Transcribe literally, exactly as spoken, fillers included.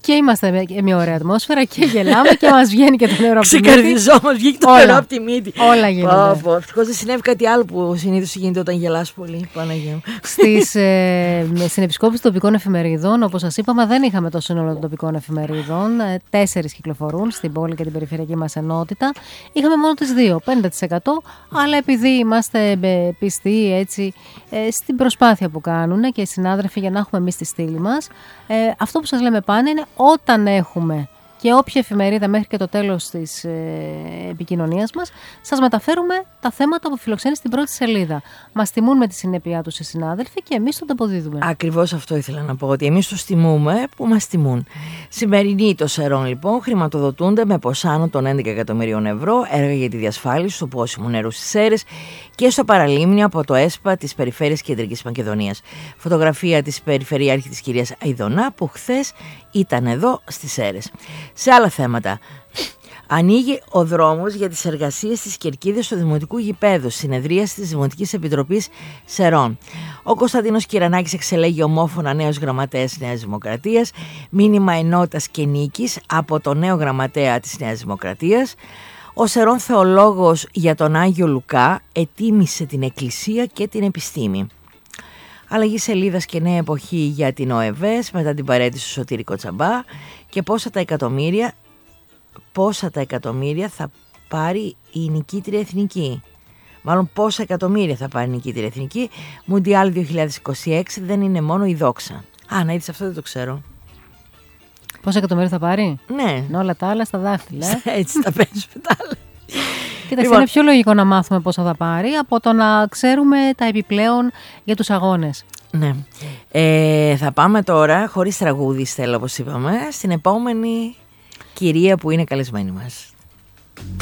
Και είμαστε με μια ωραία ατμόσφαιρα και γελάμε και μας βγαίνει και το νερό από τη μύτη. Ξεκαρδιζόμαστε, βγήκε το νερό από τη μύτη. Όλα γίνονται. Ευτυχώς δεν συνέβη κάτι άλλο που συνήθως γίνεται όταν γελάς πολύ. Παναγία μου. Στις, ε, στην επισκόπηση των τοπικών εφημερίδων, όπως σας είπαμε, δεν είχαμε το σύνολο των τοπικών εφημερίδων. Ε, τέσσερις κυκλοφορούν στην πόλη και την περιφερειακή μας ενότητα. Είχαμε μόνο τις δύο, πενήντα τοις εκατό, αλλά επειδή είμαστε πιστοί έτσι, ε, στην προσπάθεια που κάνουν και οι συνάδελφοι για να έχουμε εμείς τη στήλη μας, ε, αυτό που σας λέμε πάντα είναι όταν έχουμε και όποια εφημερίδα μέχρι και το τέλος της ε, επικοινωνίας μας, σας μεταφέρουμε τα θέματα που φιλοξενεί στην πρώτη σελίδα. Μας τιμούν με τη συνέπειά τους οι συνάδελφοι και εμείς τον αποδίδουμε. Ακριβώς αυτό ήθελα να πω, ότι εμείς τους τιμούμε που μας τιμούν. Σημερινοί το Σερών λοιπόν χρηματοδοτούνται με ποσά άνω των έντεκα εκατομμυρίων ευρώ, έργα για τη διασφάλιση του πόσιμου νερού στις Σέρρες και στο παραλίμνιο από το ΕΣΠΑ της Περιφέρειας Κεντρικής Μακεδονίας. Φωτογραφία της Περιφερειάρχη της κυρίας Αηδονά που χθες ήταν εδώ στις Σέρρες. Σε άλλα θέματα, ανοίγει ο δρόμος για τις εργασίες της κερκίδας του Δημοτικού Γηπέδου, συνεδρίαση της Δημοτικής Επιτροπής Σερών. Ο Κωνσταντίνος Κυρανάκης εξελέγει ομόφωνα νέος γραμματέας Νέας Δημοκρατίας, μήνυμα ενότητας και νίκης από το νέο γραμματέα της Νέας Δημοκρατίας. Ο Σερών θεολόγος για τον Άγιο Λουκά ετοίμησε την Εκκλησία και την επιστήμη. Αλλαγή σελίδας και νέα εποχή για την ΟΕΒΕΣ μετά την παραίτηση του Σωτήρη Κοτσαμπά και πόσα τα εκατομμύρια, πόσα τα εκατομμύρια θα πάρει η νικήτρια εθνική. Μάλλον πόσα εκατομμύρια θα πάρει η νικήτρια εθνική. Μουντιάλ δύο χιλιάδες είκοσι έξι δεν είναι μόνο η δόξα. Α, να είδες, αυτό δεν το ξέρω. Πόσα εκατομμύρια θα πάρει? Ναι. Είναι όλα τα άλλα στα δάχτυλα. Έτσι τα παίζουμε τα άλλα. Κοίταξε, λοιπόν, είναι πιο λογικό να μάθουμε πόσα θα πάρει από το να ξέρουμε τα επιπλέον για τους αγώνες. Ναι. Ε, θα πάμε τώρα, χωρίς τραγούδι Στέλλα όπως είπαμε, στην επόμενη κυρία που είναι καλεσμένη μας.